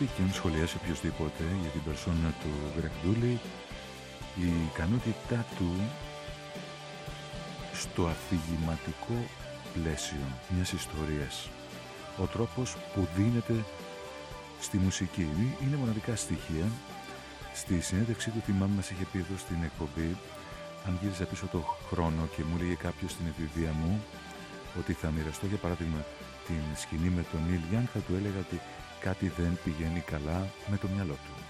και αν σχολιάσει οποιοδήποτε για την περσόνα του Greg Dulli, η ικανότητά του στο αφηγηματικό πλαίσιο μιας ιστορίας, ο τρόπος που δίνεται στη μουσική, είναι μοναδικά στοιχεία. Στη συνέντευξή του, θυμάμαι, μας είχε πει εδώ στην εκπομπή, αν γύριζα πίσω το χρόνο και μου έλεγε κάποιος στην εφηβεία μου ότι θα μοιραστώ για παράδειγμα την σκηνή με τον Neil Young, θα του έλεγα ότι κάτι δεν πηγαίνει καλά με το μυαλό του.